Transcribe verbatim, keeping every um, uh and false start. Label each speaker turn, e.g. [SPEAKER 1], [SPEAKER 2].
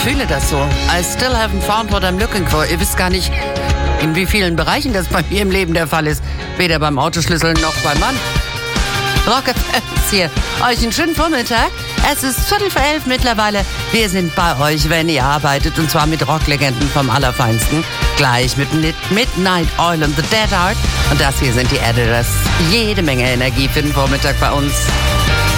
[SPEAKER 1] fühle das so. I still haven't found what I'm looking for. Ihr wisst gar nicht, in wie vielen Bereichen das bei mir im Leben der Fall ist. Weder beim Autoschlüsseln noch beim Mann. Rock F M hier. Euch einen schönen Vormittag. Es ist Viertel vor elf mittlerweile. Wir sind bei euch, wenn ihr arbeitet. Und zwar mit Rocklegenden vom Allerfeinsten. Gleich mit Midnight Oil und The Dead Heart. Und das hier sind die Editors. Jede Menge Energie für den Vormittag bei uns.